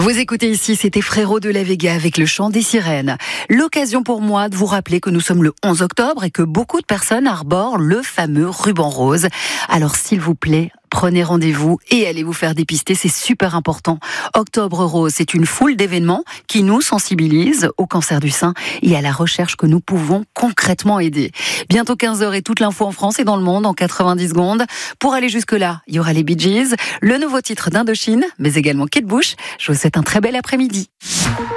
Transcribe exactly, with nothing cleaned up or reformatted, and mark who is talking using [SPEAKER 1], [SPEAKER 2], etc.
[SPEAKER 1] Vous écoutez ici, c'était Frérot de la Vega avec le chant des sirènes. L'occasion pour moi de vous rappeler que nous sommes le onze octobre et que beaucoup de personnes arborent le fameux ruban rose. Alors s'il vous plaît, prenez rendez-vous et allez vous faire dépister, c'est super important. Octobre Rose, c'est une foule d'événements qui nous sensibilisent au cancer du sein et à la recherche que nous pouvons concrètement aider. Bientôt quinze heures et toute l'info en France et dans le monde en quatre-vingt-dix secondes. Pour aller jusque-là, il y aura les Bee Gees, le nouveau titre d'Indochine, mais également Kate Bush. Je vous souhaite un très bel après-midi.